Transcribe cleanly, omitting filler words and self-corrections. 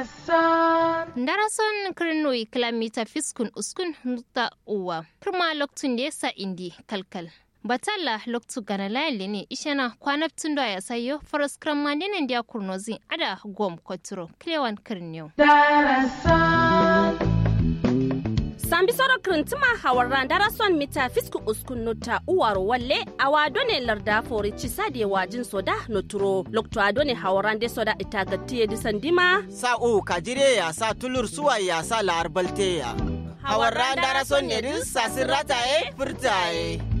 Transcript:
Darason kirnoi kilomita fiskun uskun nuta uwa. Kirma loktun da yasa indi kalkal. Batalla loktu gana layali ne ishana kwanaptun da ya sayo faras krammandinan da kurnozin ada gom koturo klewan kirniyo. Sambi soro krintuma hawarran darason mita fisku uskun nota uwar walle awadone larda fori cisade wajin soda noturo lokto adone hawarran de soda itagatiye disandima sa'u kajire ya sa tulur suwa ya sa larbalte ya hawarran darason ne din sasirata furtaye